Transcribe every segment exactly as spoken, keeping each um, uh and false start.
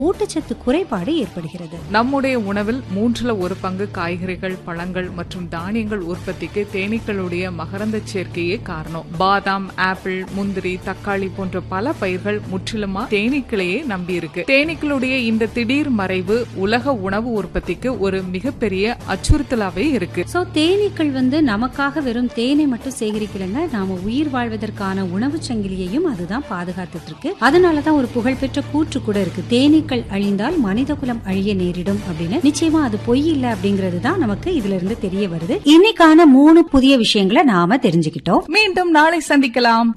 ஊட்டச்சத்து குறைபாடு ஏற்படுகிறது. நம்முடைய உணவில் மூன்றுல ஒரு பங்கு காய்கறிகள், பழங்கள் மற்றும் தானியங்கள் உற்பத்திக்கு தேனீக்களுடைய மகரந்த சேர்க்கையே காரணம். பாதாம், ஆப்பிள், முந்திரி, தக்காளி போன்ற பல பயிர்கள் முற்றிலுமா தேனீக்களையே நம்பி இருக்கு. தேனீக்களுடைய இந்த திடீர் மறைவு உலக உணவு உற்பத்திக்கு ஒரு மிகப்பெரிய அச்சுறுத்தலாவே இருக்கு. சோ தேனீக்கள் வந்து நமக்காக வெறும் தேனை மட்டும் சேகரிக்கலங்க, நாம உயிர் வாழ்வதற்கான உணவு சங்கிலியையும் அதுதான் பாதுகாத்துட்டு இருக்கு. அதனாலதான் ஒரு புகழ்பெற்ற கூற்று கூட இருக்கு, தேனீக்கள் அழிந்தால் மனித குலம் அழிய நேரிடும் அப்படின்னு. நிச்சயமா அது பொய் இல்ல அப்படிங்கிறது தான் நமக்கு இதுல இருந்து தெரிய வருது. இன்னைக்கான மூணு புதிய விஷயங்களை நாம தெரிஞ்சுக்கிட்டோம். மீண்டும் நாளை சந்திக்கலாம்.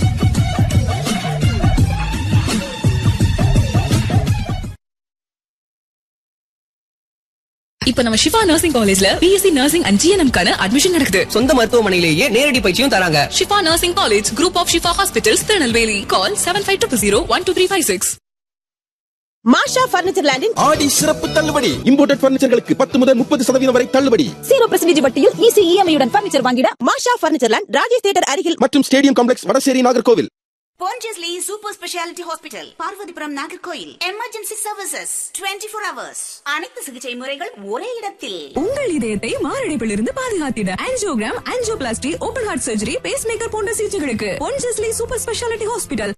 இப்ப நம்ம ஷிஃபா நர்சிங் காலேஜ்ல பிஎஸ்சி நர்சிங் அண்ட் ஜிஎன்எம் கான அட்மிஷன் நடக்குது. சொந்த மருத்துவமனையிலேயே நேரடி பயிற்சியும் தராங்க. Shifa nursing college, group of Shifa hospitals, Tirunelveli. Call seven five two zero one two three five six. Masha furniture லேண்டின் ஆடி சிறப்பு தள்ளுபடி. இம்போர்ட்டட் பர்னிச்சர்களுக்கு பத்து முதல் முப்பது சதவீதம் வரை தள்ளுபடி. ஜீரோ பர்சன்டேஜ் வட்டியில் ஈஸி இஎம்ஐயுடன் பர்னிச்சர் வாங்கிட மாஷா பர்னிச்சர் லேண்ட், ராஜேஷ் தியேட்டர் அருகில் மற்றும் stadium complex, Vadasery, Nagercoil. Pondicherry Super Speciality Hospital, Parvathipuram, Nagercoil. Emergency services twenty four hours. அனைத்து சிகிச்சை முறைகள் ஒரே இடத்தில். உங்கள் இதயத்தை மாரடைப்பில் இருந்து பாதுகாத்திட angiogram, angioplasty, open heart surgery, base maker போன்ற சிகிச்சைகளுக்கு பொன்ஜெஸ்லி சூப்பர் ஸ்பெஷாலிட்டி ஹாஸ்பிட்டல்.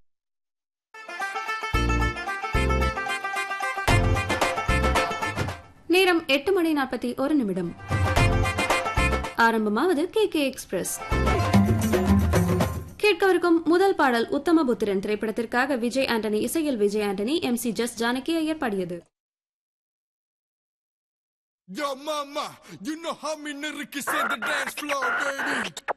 நேரம் எட்டு மணி நாற்பத்தி ஒரு நிமிடம். ஆரம்பமாவது கே கே எக்ஸ்பிரஸ். கேட்கவிருக்கும் முதல் பாடல் உத்தமபுத்திரன் திரைப்படத்திற்காக விஜய் ஆண்டனி இசையில் Vijay Antony, M C just Janaki Iyer பாடியது. Yo mama, you know how me niggas in the dance floor, baby.